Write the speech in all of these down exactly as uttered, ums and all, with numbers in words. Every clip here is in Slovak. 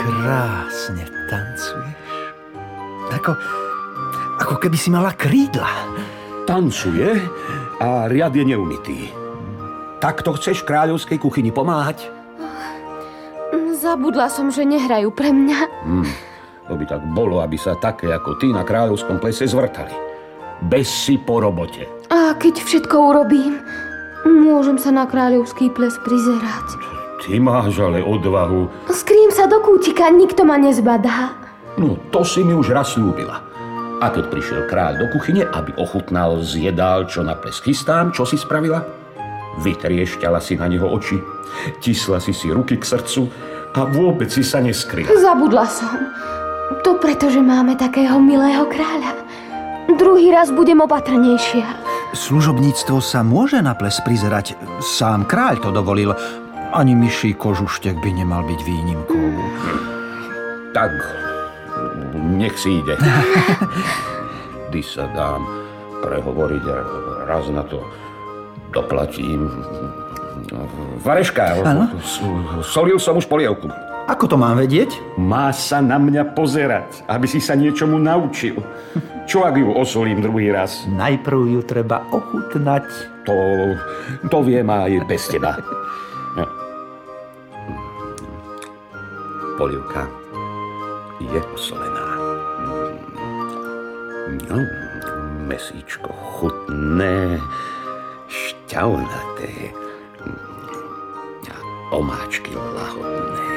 krásne tancuješ. Ako, ako keby si mala krídla. Tancuje a riad je neumytý. Takto chceš kráľovskej kuchyni pomáhať? Zabudla som, že nehrajú pre mňa. Hmm, to by tak bolo, aby sa také ako ty na kráľovskom plese zvrtali. Bez si po robote. A keď všetko urobím, môžem sa na kráľovský ples prizerať. Ty máš ale odvahu. Skrým sa do kútika, nikto ma nezbadá. No, to si mi už raz slúbila. A keď prišiel kráľ do kuchyne, aby ochutnal z jedál, čo na ples chystám, čo si spravila? Vytriešťala si na neho oči, tisla si si ruky k srdcu a vôbec si sa neskryla. Zabudla som. To preto, že máme takého milého kráľa. Druhý raz budem opatrnejšia. Služobníctvo sa môže na ples prizerať. Sám kráľ to dovolil. Ani myší kožuštek by nemal byť výnimkou. Tak, nech si ide. Kdy sa dám prehovoriť a raz na to doplatím. Vareška, solil som už polievku. Ako to mám vedieť? Má sa na mňa pozerať, aby si sa niečomu naučil. Čo ak ju osolím druhý raz? Najprv ju treba ochutnať. To, to viem aj bez teba. Polievka je osolená. No, mesíčko chutné, šťavnaté a omáčky lahodné.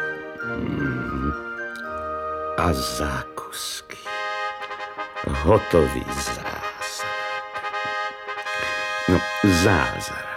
A zákusky. Hotový zázrak. No, zázrak.